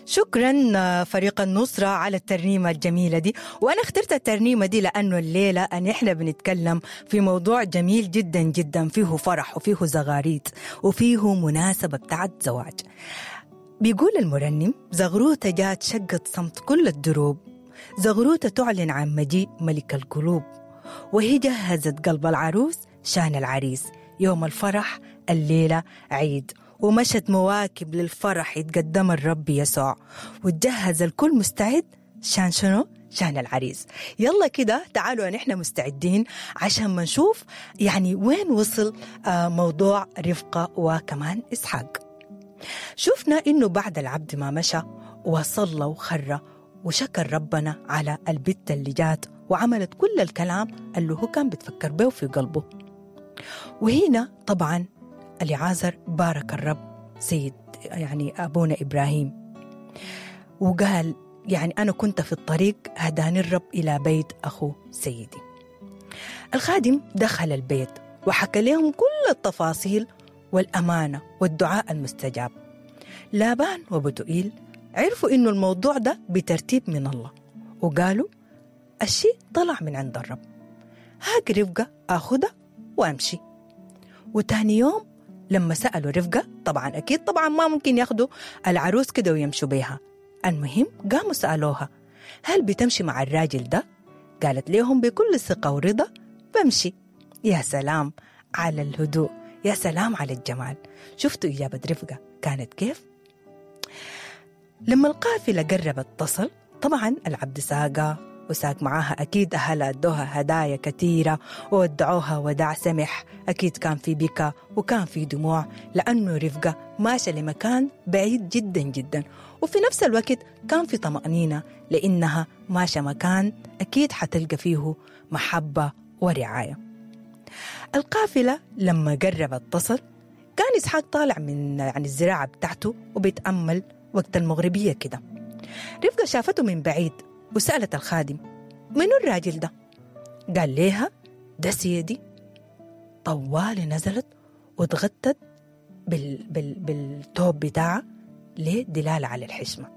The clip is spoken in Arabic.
شكرا فريق النصرة على الترنيمة الجميلة دي. وأنا اخترت الترنيمة دي لأنه الليلة أن إحنا بنتكلم في موضوع جميل جدا جدا، فيه فرح وفيه زغاريت وفيه مناسبة بتاعت زواج. بيقول المرنم: زغروتة جات شقت صمت كل الدروب، زغروتة تعلن عن مجيء ملك القلوب، وهي جهزت قلب العروس شان العريس، يوم الفرح الليلة عيد، ومشت مواكب للفرح يتقدم الرب يسوع، وتجهز الكل مستعد شان شنو؟ شان العريس. يلا كده تعالوا نحن مستعدين عشان ما نشوف يعني وين وصل موضوع رفقة وكمان إسحاق. شفنا إنه بعد العبد ما مشى وصلى وخرى وشكر ربنا على البت اللي جات وعملت كل الكلام اللي هو كان بتفكر به في قلبه. وهنا طبعا اليعازر بارك الرب سيد يعني أبونا إبراهيم، وقال يعني أنا كنت في الطريق هداني الرب إلى بيت أخو سيدي. الخادم دخل البيت وحكى لهم كل التفاصيل والأمانة والدعاء المستجاب. لابان وبتوئيل عرفوا إنه الموضوع ده بترتيب من الله، وقالوا الشيء طلع من عند الرب، هاك رفقة أخدها وأمشي. وتاني يوم لما سألوا رفقة، طبعا أكيد طبعا ما ممكن ياخدوا العروس كده ويمشوا بيها، المهم قاموا سألوها هل بتمشي مع الراجل ده؟ قالت لهم بكل ثقة ورضا بمشي. يا سلام على الهدوء، يا سلام على الجمال. شفتوا إجابة رفقة كانت كيف؟ لما القافلة قربت تصل، طبعا العبد ساقة وساق معاها أكيد أهلها أدوها هدايا كثيرة وودعوها وداع سمح، أكيد كان في بكا وكان في دموع لأنه رفقة ماشى لمكان بعيد جدا جدا، وفي نفس الوقت كان في طمأنينة لأنها ماشى مكان أكيد حتلقى فيه محبة ورعاية. القافلة لما قربت تصل كان إسحاق طالع من يعني الزراعة بتاعته وبيتأمل وقت المغربية كده. رفقة شافته من بعيد وسألت الخادم منو الراجل ده؟ قال ليها ده سيدي. طوالي نزلت وتغطت بالتوب بتاعها ليه؟ دلالة على الحشمة.